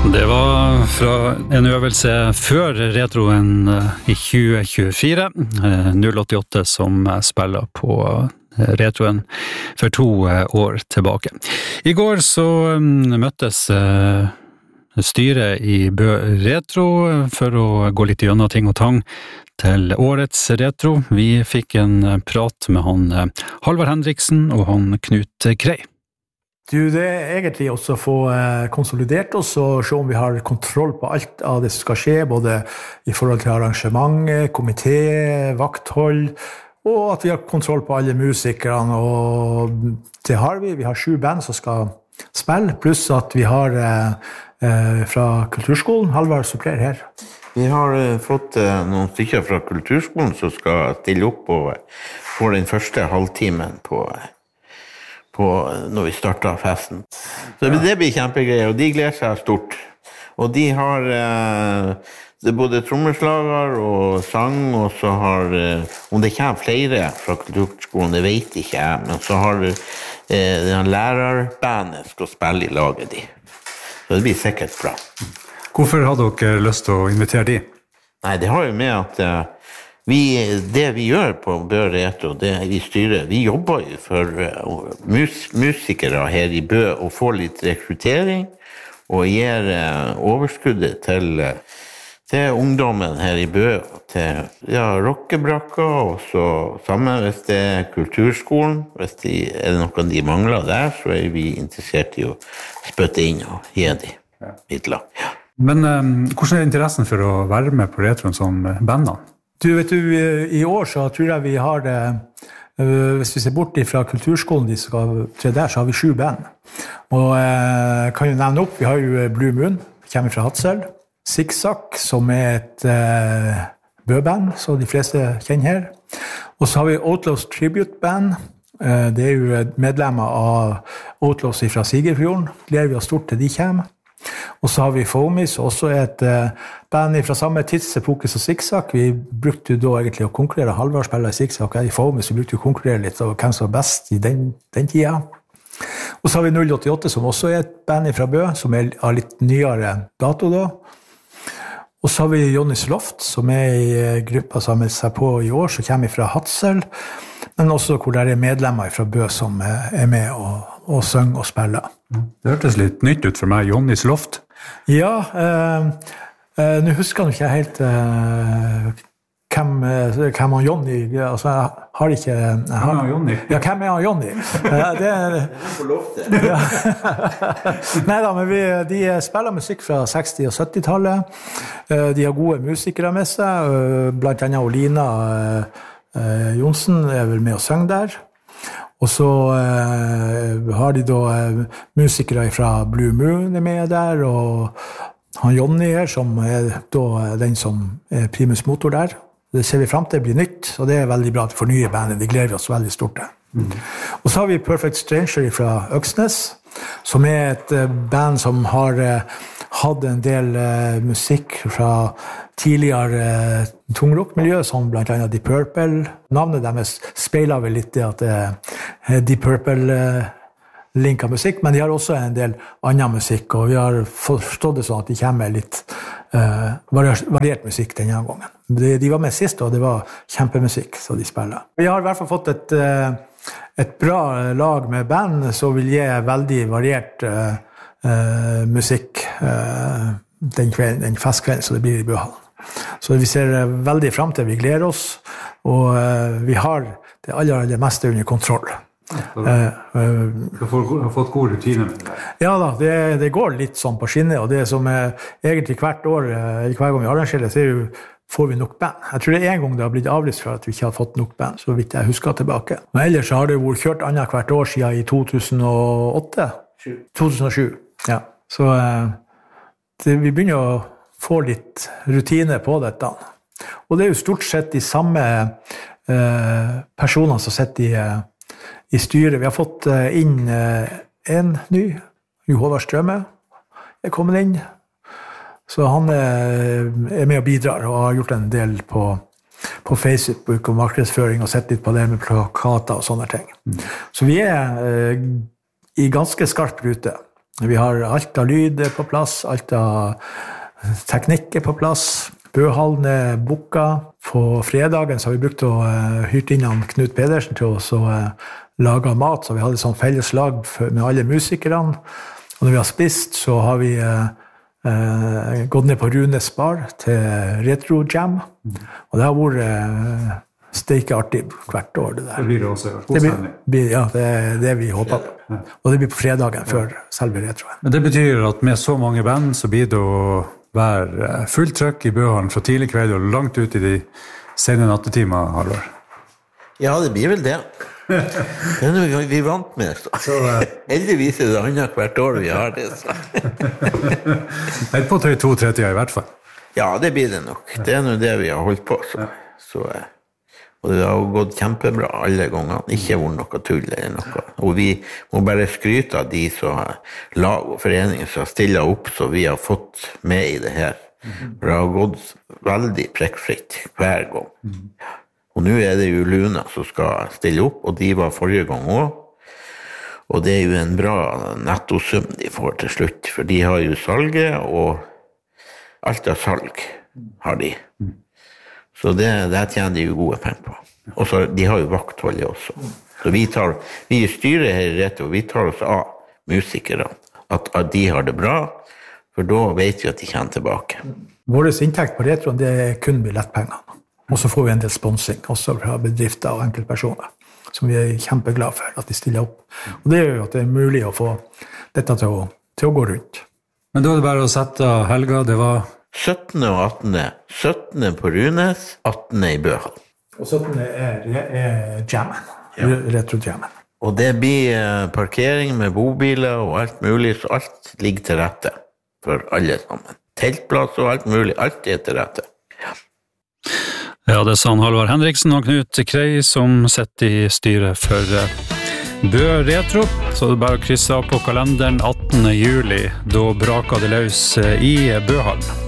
Det var fra en øvelse før retroen I 2024, 088 som spiller på retroen for 2 år tilbake. I går så møttes styret I Bø Retro for å gå litt gjennom ting og tang til årets retro. Vi fikk en prat med han Halvard Henriksen og han Knut Krei. Du, det egentlig også å få konsolidert oss og se om vi har kontroll på alt av det som skal skje, både I forhold til arrangement, komité, vakthold, og at vi har kontroll på alle musikerne, og det har vi. Vi har 7 band som skal spille, pluss at vi har fra Kulturskolen, Halvard supplerer her. Vi har fått noen stykker fra Kulturskolen som skal stille opp for den første halvtimen på når vi starter festen. Så det blir kjempegreier, og de gleder seg stort. Og de har det både trommeslager og sang, og så har, om det kommer flere fra Kulturskolen, det vet ikke jeg, men så har den lærerbandet skal spille I laget de. Så det blir sikkert bra. Hvorfor hadde dere lyst til å invitere de? Nei, det har jo med at det vi gjør på Bø Retro, det vi styrer, vi jobber jo for musikere her I Bø og får litt rekruttering og gir overskuddet til ungdommen her I Bø, til rockebrakka, og så sammen hvis det Kulturskolen, hvis det noe de mangler der, så vi interessert I å spytte inn og gi de midler. Ja. Men hvordan interessen for å være med på retroen som bandene? Du, vet du, I år så tror jeg vi har det, hvis vi ser bort fra Kulturskolen, de skal tre der, så har vi 7 band. Og kan jo nevne opp, vi har jo Blue Moon, kommer fra Hadsel, Zigzag, som et Bø-band, så de fleste kjenner her. Og så har vi Outlaws Tribute Band, det jo medlemmer av Outlaws fra Sigerfjorden, gleder vi oss stort til de kommer. Og så har vi Foamies, også et band fra samme tidsepoke som Zigzag. Vi brukte jo da egentlig å konkurrere, Halvard spiller I Zigzag, I Foamies, vi brukte jo å konkurrere litt over hvem som var best I den tida. Og så har vi 088, som også et band fra Bø, som av litt nyere dato da. Og så har vi Johnny's Loft, som I gruppa som har meldt seg på I år, som kommer fra Hadsel, men også hvor det medlemmer fra Bø som med og synger og spiller. Det hørtes litt nytt ut for meg, Johnny's Loft. Ja, nå husker jeg ikke helt hvem han Johnny, altså jeg har ikke... Hvem han Johnny? Ja, hvem han Johnny? Det på loftet. Ja. Neida, men de spiller musikk fra 60- og 70-tallet. De har gode musikere med seg, blant annet Olina Jonsen vel med å synge der. Og så har de da musikere fra Blue Moon med der, og han Johnny her, som da den som primus motor der. Det ser vi frem til, det blir nytt, og det veldig bra for nye bandet, det gleder vi oss veldig stort til. Og så har vi Perfect Stranger fra Øksnes, som et band som har hatt en del musikk fra tidligere tungrockmiljø, som blant annet Deep Purple. Navnet deres speiler vel litt det at Deep Purple linker musikk, men de har også en del annen musikk, og vi har forstått det sånn at de kommer litt variert musikk denne gangen. De var med sist, og det var kjempemusikk som de spiller. Vi har I hvert fall fått et bra lag med band, som vil gi veldig variert musikk den festkvelden som det blir I Bøhallen. Så vi ser veldig frem til, vi gleder oss, og vi har det aller meste under kontroll. Du har fått god rutine med det? Ja da, det går litt sånn på skinnet, og det som egentlig hvert år, eller hver gang vi arrangerer, så får vi nok band. Jeg tror det en gang det har blitt avlyst for at vi ikke har fått nok band, så vidt jeg husker tilbake. Men ellers har det vært kjørt annet hvert år siden I 2008. 2007, ja. Så vi begynner å få litt rutine på dette. Og det jo stort sett de samme personene som sitter I styret. Vi har fått inn en ny, Håvard Strømme, kommet inn. Så han med og bidrar, og har gjort en del på Facebook og markedsføring, og sett litt på det med plakater og sånne ting. Så vi I ganske skarp rute. Vi har alt av lyd på plass, alt av teknikk på plass. Bøhallen booka. På fredagen så har vi brukt å hyrt inn han Knut Pedersen til å lage mat, så vi hadde et sånt felles lag med alle musikerne. Og når vi har spist, så har vi gått ned på Runes bar til Retro Jam. Og det har vært steikeartig hvert år, det der. Det blir det også god stemning. Ja, det er det vi håper på. Og det blir på fredagen før selve retroen. Men det betyr at med så mange band så blir det å være fullt trøkk i Bøhallen fra tidlig kveld og langt ut i de sene nattetimer, Halvor. Ja, det blir vel det. Det er noe vi er vant med. Så. Heldigvis er det annet hvert år vi har det. Helt på 2:30 i hvert fall. Ja, det blir det nok. Det er nå det vi har holdt på. Og det har gått kjempebra alle gangene. Ikke vært noe tull eller noe. Og vi må bare skryte av de som lag og foreninger som stiller opp, så vi har fått med i det her. For det har gått veldig prekkfritt hver gang. Og nå er det jo Luna som skal stille opp, og de var forrige gang også. Og det er jo en bra nettosum de får til slutt, for de har jo salget, og alt av salg har de. Så det tjener de jo gode penger på. Og så de har jo vaktholdet også. Så vi i styret her i Retro, vi tar oss av musikere, at de har det bra, for da vet vi at de kommer tilbake. Vår inntekt på Retro, det er kun billettpengene. Og så får vi en del sponsing, også fra bedrifter og enkeltpersoner, som vi er kjempeglade for at de stiller opp. Og det gjør jo at det er mulig å få dette til å gå rundt. Men da er det bare å sette helga, det var 17. og 18. 17. på Runes, 18. i Bøhallen. Og 17. er jammen, retro-jammen. Og det blir parkering med bobiler og alt mulig, så alt ligger til rette for alle sammen. Teltplass og alt mulig, alt er til rette. Ja, det sa Halvor Henriksen og Knut Krei som sitter i styret for Bø Retro. Så det er bare å krysse av på kalenderen 18. juli, da braker det løs i Bøhallen.